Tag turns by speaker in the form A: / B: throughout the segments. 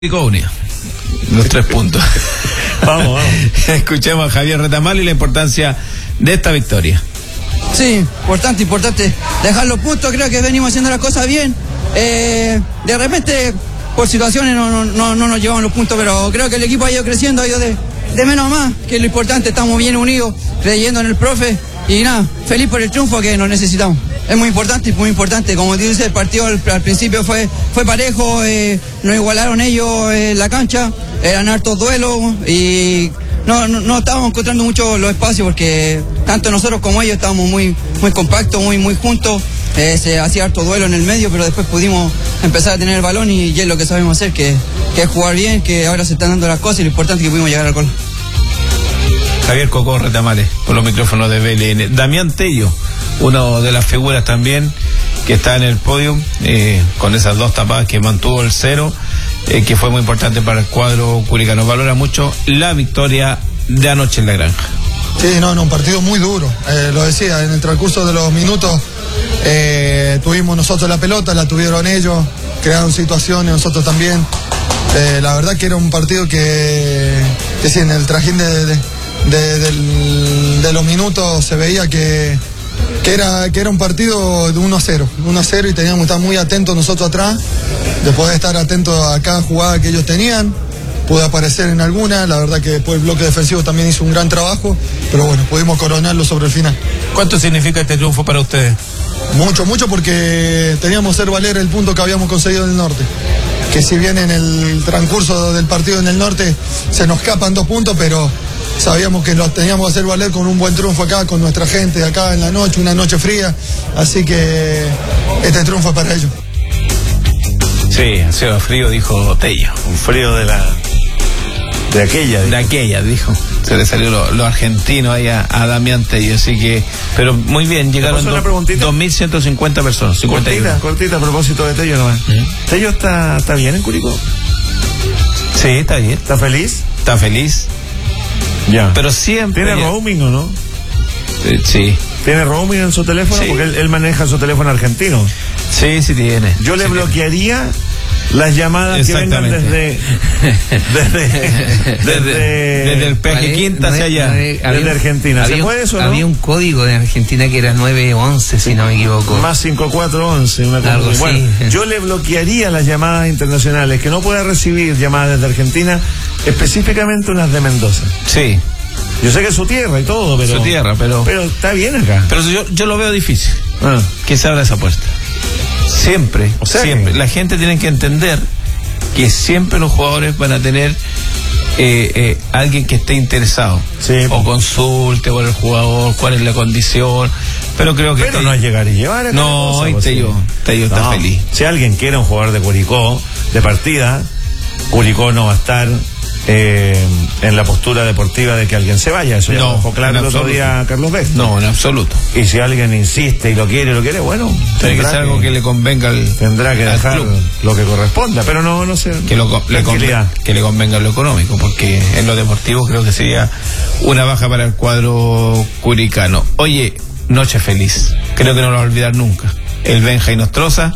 A: Unido. Los 3 puntos.
B: Vamos.
A: Escuchemos a Javier Retamal y la importancia de esta victoria.
C: Sí, importante dejar los puntos. Creo que venimos haciendo las cosas bien. De repente, por situaciones no nos llevamos los puntos, pero creo que el equipo ha ido creciendo, ha ido de menos a más, que es lo importante. Estamos bien unidos, creyendo en el profe y nada, feliz por el triunfo que nos necesitamos. Es muy importante. Como dice, el partido al principio fue parejo, nos igualaron ellos en la cancha, eran hartos duelos y no estábamos encontrando mucho los espacios porque tanto nosotros como ellos estábamos muy compactos, muy juntos. Se hacía harto duelo en el medio, pero después pudimos empezar a tener el balón y es lo que sabemos hacer, que es jugar bien, que ahora se están dando las cosas y lo importante es que pudimos llegar al gol.
A: Javier Coco Retamales, por los micrófonos de BLN. Damián Tello, uno de las figuras también que está en el podio, con esas 2 tapadas que mantuvo el 0, que fue muy importante para el cuadro curicano. Valora mucho la victoria de anoche en la granja.
D: Sí, un partido muy duro. Lo decía, en el transcurso de los minutos tuvimos nosotros la pelota, la tuvieron ellos, crearon situaciones, nosotros también. La verdad que era un partido que sí, en el trajín de los minutos se veía que era un partido de 1-0 y teníamos que estar muy atentos nosotros atrás, después de estar atentos a cada jugada que ellos tenían. Pude aparecer en alguna, la verdad que después el bloque defensivo también hizo un gran trabajo, pero bueno, pudimos coronarlo sobre el final.
A: ¿Cuánto significa este triunfo para ustedes?
D: Mucho, porque teníamos que hacer valer el punto que habíamos conseguido en el norte. Que si bien en el transcurso del partido en el norte se nos escapan 2 puntos, pero sabíamos que los teníamos que hacer valer con un buen triunfo acá, con nuestra gente acá en la noche, una noche fría, así que este triunfo es para ellos.
A: Sí, ha sido frío, dijo Tello.
B: Un frío de aquella,
A: dijo. Se le salió lo argentino ahí a Damián Tello, así que, pero muy bien, llegaron 2.150 personas.
B: Cortita a propósito de Tello nomás. ¿Tello está bien en Curicó?
A: Sí, está bien.
B: ¿Está feliz?
A: Está feliz.
B: Ya.
A: Pero siempre.
B: ¿Tiene roaming o no?
A: Sí.
B: ¿Tiene roaming en su teléfono? Sí. Porque él maneja su teléfono argentino.
A: Sí tiene.
B: Yo le bloquearía las llamadas que vengan desde
A: el peaje Quinta hacia allá,
B: desde Argentina. ¿Se puede eso, no?
E: Había un código de Argentina que era 911, si no me equivoco.
B: Más 5411, una cosa así. Bueno, yo le bloquearía las llamadas internacionales, que no pueda recibir llamadas desde Argentina, específicamente unas de Mendoza.
A: Sí.
B: Yo sé que es su tierra y todo, pero está bien acá.
A: Pero yo lo veo difícil. Que se abra esa puerta. Siempre. La gente tiene que entender que siempre los jugadores van a tener alguien que esté interesado.
B: Sí.
A: O consulte por el jugador, cuál es la condición. Pero creo que.
B: Pero no es llegar y llevar acá.
A: No, Tello está feliz.
B: Si alguien quiere un jugador de Curicó, de partida, Curicó no va a estar en la postura deportiva de que alguien se vaya. Eso ya lo dejó claro el otro día Carlos Beck.
A: No, en absoluto.
B: Y si alguien insiste y lo quiere, bueno,
A: tiene que ser algo que le convenga
B: tendrá que dejar
A: club
B: lo que corresponda, pero no sé.
A: Que le convenga lo económico, porque en lo deportivo creo que sería una baja para el cuadro curicano. Oye, noche feliz. Creo que no lo va a olvidar nunca. El Benja Inostroza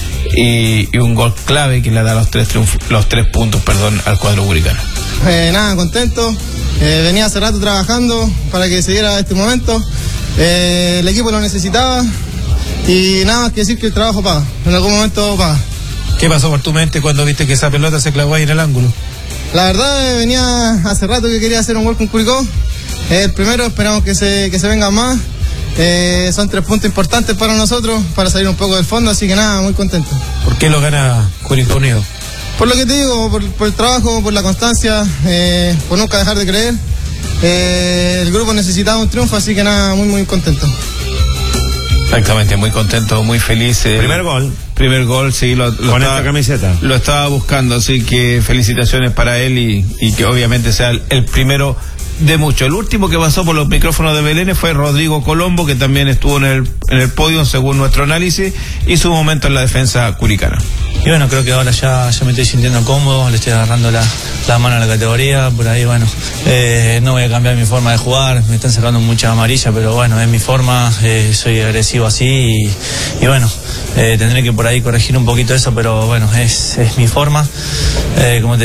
A: y un gol clave que le da los 3 puntos al cuadro curicano.
F: Contento. Venía hace rato trabajando para que se diera este momento. El equipo lo necesitaba y nada más que decir que el trabajo paga. En algún momento paga.
G: ¿Qué pasó por tu mente cuando viste que esa pelota se clavó ahí en el ángulo?
F: La verdad, venía hace rato que quería hacer un gol con Curicó. El primero, esperamos que se vengan más. Son 3 puntos importantes para nosotros, para salir un poco del fondo, así que nada, muy contento.
G: ¿Por qué lo gana Curicó Unido?
F: Por lo que te digo, por el trabajo, por la constancia, por nunca dejar de creer. El grupo necesitaba un triunfo, así que nada, muy contento.
A: Exactamente, muy contento, muy feliz.
B: Primer gol,
A: sí,
B: con esta camiseta.
A: Lo estaba buscando, así que felicitaciones para él y que obviamente sea el primero de mucho. El último que pasó por los micrófonos de Belén fue Rodrigo Colombo, que también estuvo en el podio según nuestro análisis, y su momento en la defensa curicana.
H: Y bueno, creo que ahora ya me estoy sintiendo cómodo, le estoy agarrando la mano a la categoría, por ahí bueno, no voy a cambiar mi forma de jugar, me están sacando mucha amarilla, pero bueno, es mi forma, soy agresivo así y bueno, tendré que por ahí corregir un poquito eso, pero bueno, es mi forma, como te